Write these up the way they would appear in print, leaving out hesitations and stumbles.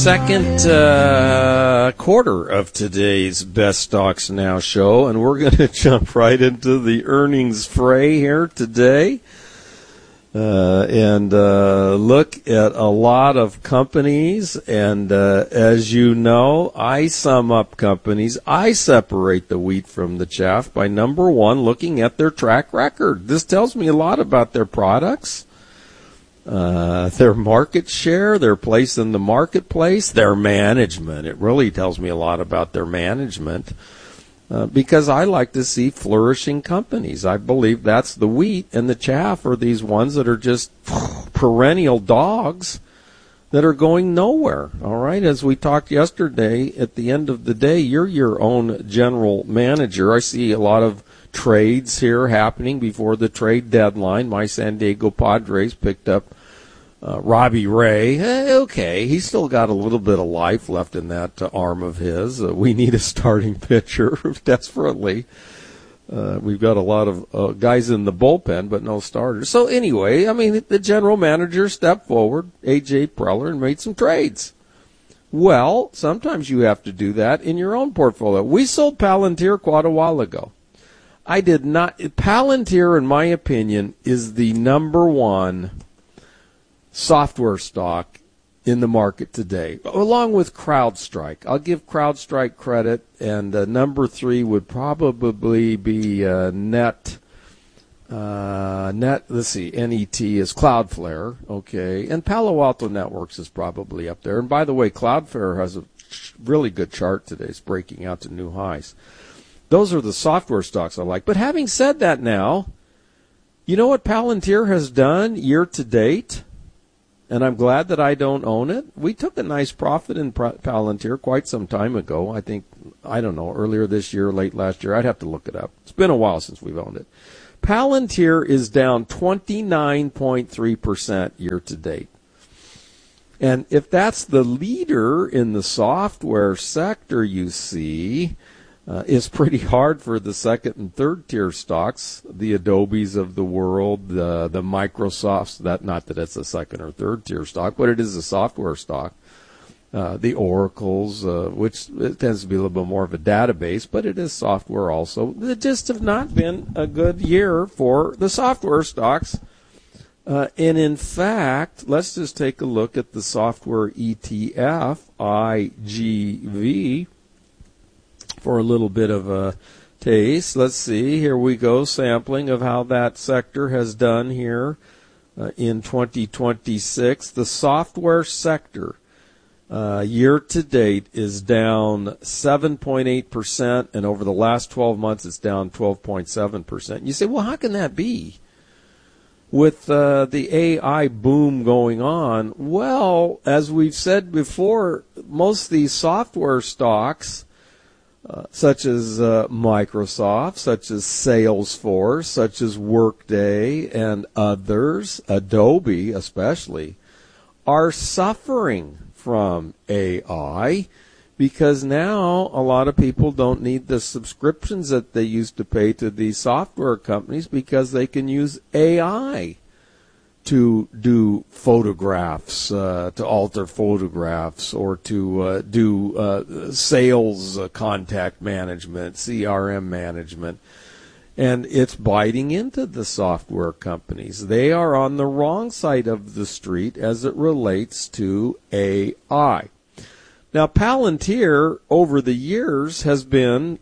Second quarter of today's Best Stocks Now show, and we're going to jump right into the earnings fray here today and look at a lot of companies. And as you know, I sum up companies. I separate the wheat from the chaff by, number one, looking at their track record. This tells me a lot about their products, their market share, their place in the marketplace, their management. It really tells me a lot about their management because I like to see flourishing companies. I believe that's the wheat, and the chaff are these ones that are just perennial dogs that are going nowhere. All right, as we talked yesterday, at the end of the day, you're your own general manager. I see a lot of trades here happening before the trade deadline. My San Diego Padres picked up Robbie Ray. Okay, he's still got a little bit of life left in that arm of his. We need a starting pitcher desperately. We've got a lot of guys in the bullpen, but no starters. So anyway, I mean, the general manager stepped forward, A.J. Preller, and made some trades. Well, sometimes you have to do that in your own portfolio. We sold Palantir quite a while ago. I did not. Palantir, in my opinion, is the number one software stock in the market today, along with CrowdStrike. I'll give CrowdStrike credit, and number three would probably be Net. Let's see, NET is Cloudflare, okay, and Palo Alto Networks is probably up there. And by the way, Cloudflare has a really good chart today. It's breaking out to new highs. Those are the software stocks I like. But having said that now, you know what Palantir has done year to date? And I'm glad that I don't own it. We took a nice profit in Palantir quite some time ago. I think, I don't know, earlier this year, late last year. I'd have to look it up. It's been a while since we've owned it. Palantir is down 29.3% year to date. And if that's the leader in the software sector, you see, it's pretty hard for the second and third tier stocks, the Adobes of the world, the Microsofts. Not that it's a second or third tier stock, but it is a software stock. The Oracles, which it tends to be a little bit more of a database, but it is software also. It just have not been a good year for the software stocks. And in fact, let's just take a look at the software ETF, IGV, for a little bit of a taste. Let's see. Here we go. Sampling of how that sector has done here in 2026. The software sector year to date is down 7.8%, and over the last 12 months it's down 12.7%. You say, well, how can that be? With the AI boom going on, well, as we've said before, most of these software stocks, such as Microsoft, such as Salesforce, such as Workday, and others, Adobe especially, are suffering from AI because now a lot of people don't need the subscriptions that they used to pay to these software companies because they can use AI to do photographs, to alter photographs, or to do sales contact management, CRM management. And it's biting into the software companies. They are on the wrong side of the street as it relates to AI. Now, Palantir, over the years, has been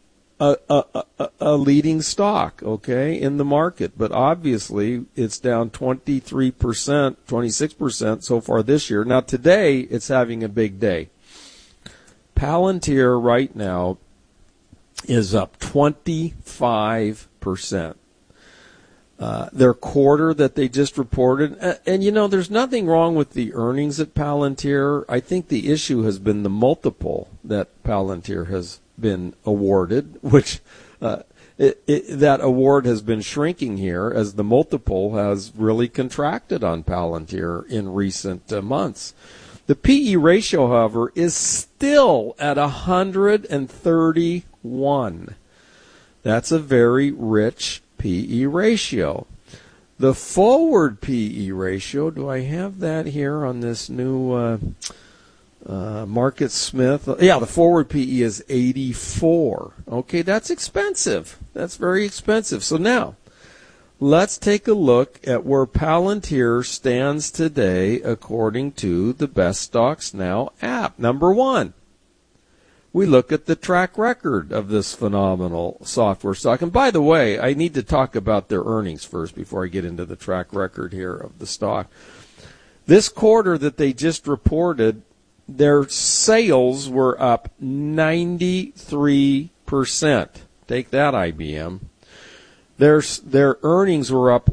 a leading stock, okay, in the market. But obviously, it's down 23%, 26% so far this year. Now, today, it's having a big day. Palantir right now is up 25%. Their quarter that they just reported, and you know, there's nothing wrong with the earnings at Palantir. I think the issue has been the multiple that Palantir has been awarded, which that award has been shrinking here as the multiple has really contracted on Palantir in recent months. The PE ratio, however, is still at 131. That's a very rich PE ratio. The forward PE ratio, do I have that here on this new Market Smith, the forward PE is 84. Okay, that's expensive. That's very expensive. So now, let's take a look at where Palantir stands today according to the Best Stocks Now app. Number one, we look at the track record of this phenomenal software stock. And by the way, I need to talk about their earnings first before I get into the track record here of the stock. This quarter that they just reported, their sales were up 93%. Take that, IBM. Their earnings were up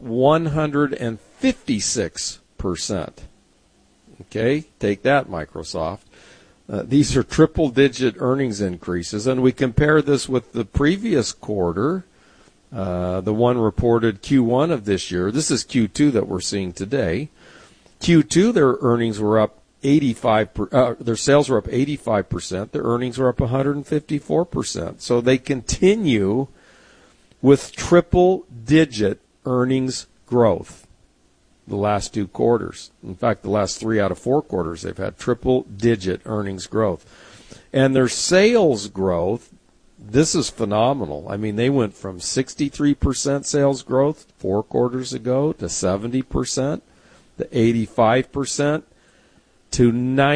156%. Okay, take that, Microsoft. These are triple-digit earnings increases, and we compare this with the previous quarter, the one reported Q1 of this year. This is Q2 that we're seeing today. Q2, their earnings were up 85%. Their sales were up 85%. Their earnings were up 154%. So they continue with triple-digit earnings growth the last two quarters. In fact, the last 3 out of 4 quarters, they've had triple-digit earnings growth. And their sales growth, this is phenomenal. I mean, they went from 63% sales growth 4 quarters ago to 70%, to 85%, to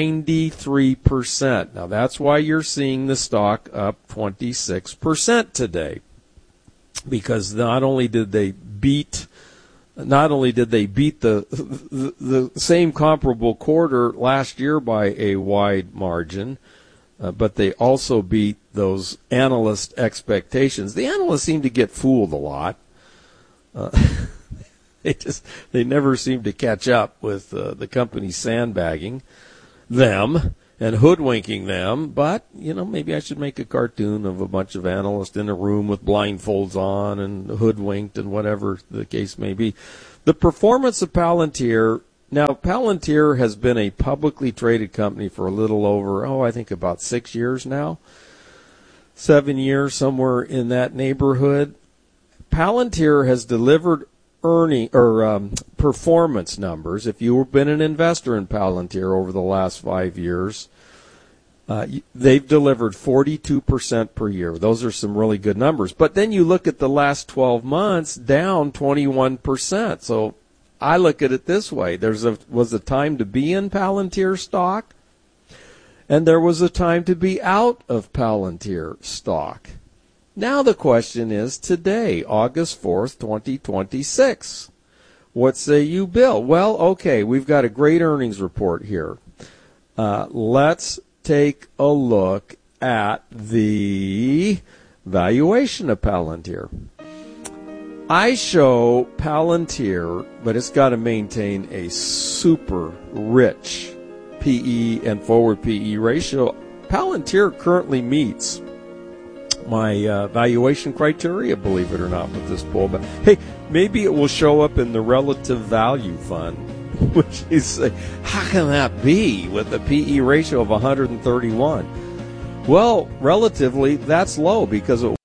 93%. Now, that's why you're seeing the stock up 26% today. Because not only did they beat the same comparable quarter last year by a wide margin, but they also beat those analyst expectations. The analysts seem to get fooled a lot. They never seem to catch up with the company sandbagging them and hoodwinking them. But, maybe I should make a cartoon of a bunch of analysts in a room with blindfolds on and hoodwinked and whatever the case may be. The performance of Palantir, now Palantir has been a publicly traded company for a little over, I think about 6 years now. 7 years, somewhere in that neighborhood. Palantir has delivered performance numbers. If you've been an investor in Palantir over the last 5 years, they've delivered 42% per year. Those are some really good numbers. But then you look at the last 12 months, down 21%. So I look at it this way. Was a time to be in Palantir stock, and there was a time to be out of Palantir stock. Now the question is today, August 4th, 2026. What say you, Bill? Well, okay, we've got a great earnings report here. Let's take a look at the valuation of Palantir. I show Palantir, but it's got to maintain a super rich PE and forward PE ratio. Palantir currently meets my valuation criteria, believe it or not, with this pullback. Hey, maybe it will show up in the relative value fund, which is, how can that be with a PE ratio of 131? Well, relatively, that's low because it.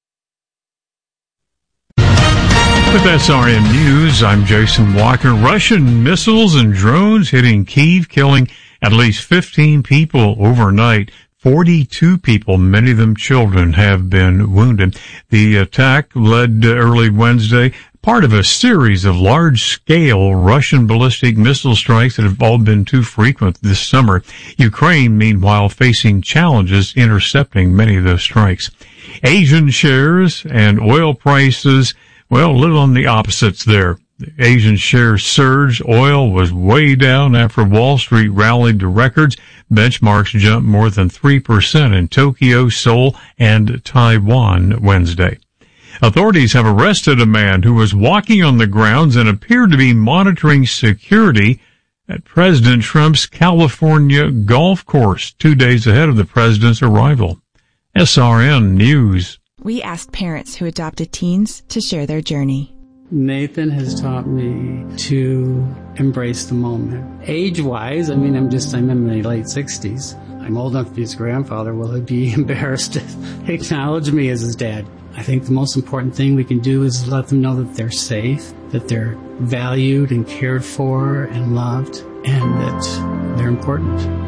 With SRN News, I'm Jason Walker. Russian missiles and drones hitting Kyiv, killing at least 15 people overnight. 42 people, many of them children, have been wounded. The attack led early Wednesday, part of a series of large-scale Russian ballistic missile strikes that have all been too frequent this summer. Ukraine, meanwhile, facing challenges intercepting many of those strikes. Asian shares and oil prices, well, a little on the opposites there. Asian shares surged. Oil was way down after Wall Street rallied to records. Benchmarks jumped more than 3% in Tokyo, Seoul, and Taiwan Wednesday. Authorities have arrested a man who was walking on the grounds and appeared to be monitoring security at President Trump's California golf course 2 days ahead of the president's arrival. SRN News. We asked parents who adopted teens to share their journey. Nathan has taught me to embrace the moment. Age-wise, I'm in my late 60s. I'm old enough to be his grandfather. Will he be embarrassed to acknowledge me as his dad? I think the most important thing we can do is let them know that they're safe, that they're valued and cared for and loved, and that they're important.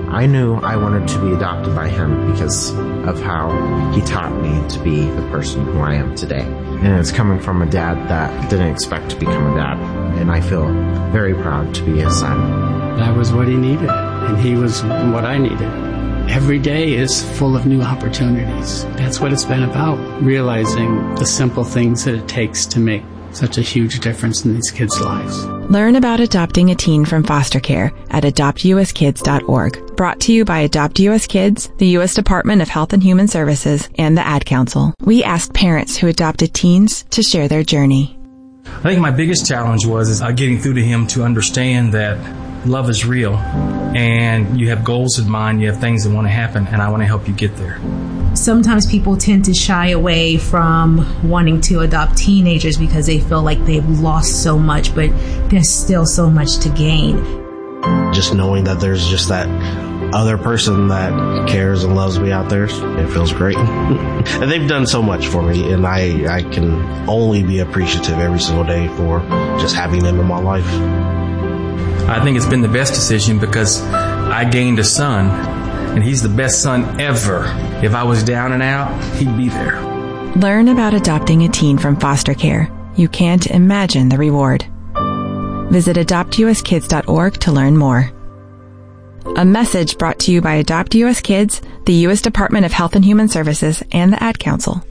I knew I wanted to be adopted by him because of how he taught me to be the person who I am today. And it's coming from a dad that didn't expect to become a dad. And I feel very proud to be his son. That was what he needed, and he was what I needed. Every day is full of new opportunities. That's what it's been about, realizing the simple things that it takes to make such a huge difference in these kids' lives. Learn about adopting a teen from foster care at adoptuskids.org. Brought to you by Adopt U.S. Kids, the U.S. Department of Health and Human Services, and the Ad Council. We asked parents who adopted teens to share their journey. I think my biggest challenge was getting through to him to understand that love is real, and you have goals in mind, you have things that want to happen, and I want to help you get there. Sometimes people tend to shy away from wanting to adopt teenagers because they feel like they've lost so much, but there's still so much to gain. Just knowing that there's just that other person that cares and loves me out there, it feels great. And they've done so much for me, and I can only be appreciative every single day for just having them in my life. I think it's been the best decision because I gained a son, and he's the best son ever. If I was down and out, he'd be there. Learn about adopting a teen from foster care. You can't imagine the reward. Visit adoptuskids.org to learn more. A message brought to you by Adopt U.S. Kids, the U.S. Department of Health and Human Services, and the Ad Council.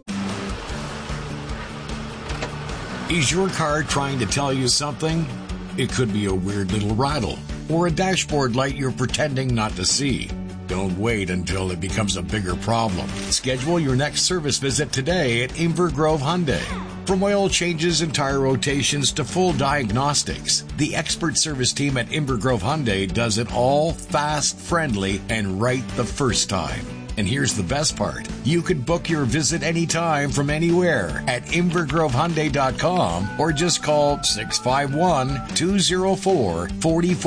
Is your car trying to tell you something? It could be a weird little rattle or a dashboard light you're pretending not to see. Don't wait until it becomes a bigger problem. Schedule your next service visit today at Inver Grove Hyundai. From oil changes and tire rotations to full diagnostics, the expert service team at Inver Grove Hyundai does it all fast, friendly, and right the first time. And here's the best part. You could book your visit anytime from anywhere at InvergroveHyundai.com or just call 651-204-44.